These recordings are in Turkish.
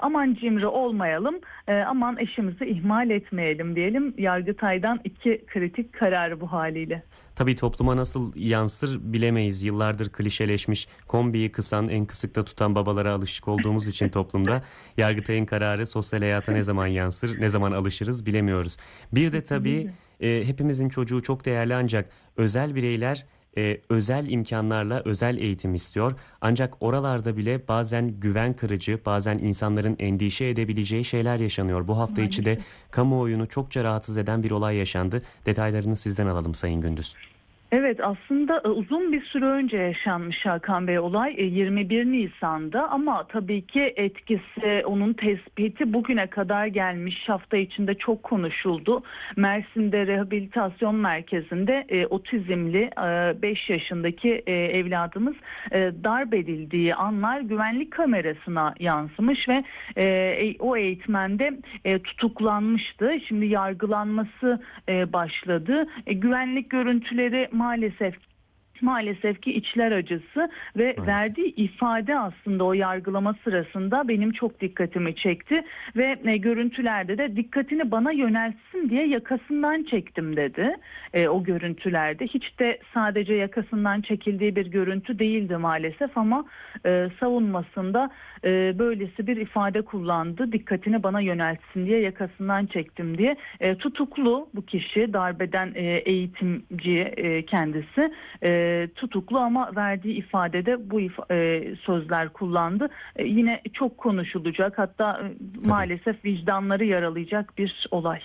aman cimri olmayalım, aman eşimizi ihmal etmeyelim diyelim. Yargıtay'dan 2 kritik kararı bu haliyle. Tabii topluma nasıl yansır bilemeyiz. Yıllardır klişeleşmiş, kombiyi kısan, en kısıkta tutan babalara alışık olduğumuz için toplumda Yargıtay'ın kararı sosyal hayata ne zaman yansır, ne zaman alışırız bilemiyoruz. Bir de tabii hepimizin çocuğu çok değerli ancak özel bireyler özel imkanlarla özel eğitim istiyor. Ancak oralarda bile bazen güven kırıcı, bazen insanların endişe edebileceği şeyler yaşanıyor. Bu hafta içi de Maalesef. kamuoyunu çokça rahatsız eden bir olay yaşandı. Detaylarını sizden alalım Sayın Gündüz. Evet, aslında uzun bir süre önce yaşanmış Hakan Bey olay, 21 Nisan'da, ama tabii ki etkisi, onun tespiti bugüne kadar gelmiş, hafta içinde çok konuşuldu. Mersin'de rehabilitasyon merkezinde otizmli 5 yaşındaki evladımız darp edildiği anlar güvenlik kamerasına yansımış ve o eğitmen de tutuklanmıştı. Şimdi yargılanması başladı. Güvenlik görüntüleri maalesef ki içler acısı ve Maalesef. verdiği ifade aslında o yargılama sırasında benim çok dikkatimi çekti ve görüntülerde de dikkatini bana yöneltsin diye yakasından çektim dedi. O görüntülerde hiç de sadece yakasından çekildiği bir görüntü değildi maalesef, ama savunmasında böylesi bir ifade kullandı. Dikkatini bana yöneltsin diye yakasından çektim diye. Tutuklu bu kişi, darbeden eğitimci kendisi. Tutuklu ama verdiği ifadede bu sözler kullandı. Yine çok konuşulacak, hatta maalesef vicdanları yaralayacak bir olay.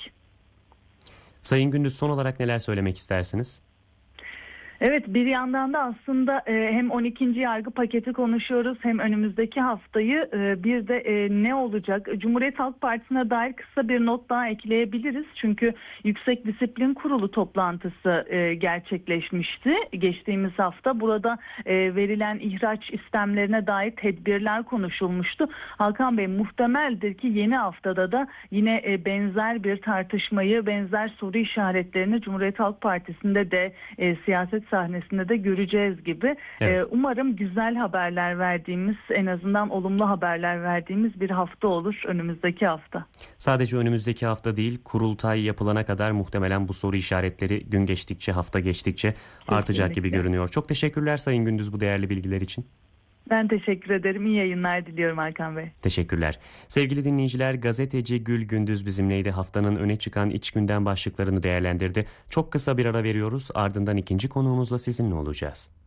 Sayın Gündüz, son olarak neler söylemek istersiniz? Evet, bir yandan da aslında hem 12. yargı paketi konuşuyoruz, hem önümüzdeki haftayı, bir de ne olacak? Cumhuriyet Halk Partisi'ne dair kısa bir not daha ekleyebiliriz. Çünkü Yüksek Disiplin Kurulu toplantısı gerçekleşmişti geçtiğimiz hafta. Burada verilen ihraç istemlerine dair tedbirler konuşulmuştu. Hakan Bey, muhtemeldir ki yeni haftada da yine benzer bir tartışmayı, benzer soru işaretlerini Cumhuriyet Halk Partisi'nde de siyaset sahnesinde de göreceğiz gibi. Evet. Umarım güzel haberler verdiğimiz, en azından olumlu haberler verdiğimiz bir hafta olur önümüzdeki hafta. Sadece önümüzdeki hafta değil, kurultay yapılana kadar muhtemelen bu soru işaretleri gün geçtikçe, hafta geçtikçe artacak gibi görünüyor. Çok teşekkürler Sayın Gündüz bu değerli bilgiler için. Ben teşekkür ederim. İyi yayınlar diliyorum Hakan Bey. Teşekkürler. Sevgili dinleyiciler, gazeteci Gül Gündüz bizimleydi. Haftanın öne çıkan iç gündem başlıklarını değerlendirdi. Çok kısa bir ara veriyoruz. Ardından ikinci konuğumuzla sizinle olacağız.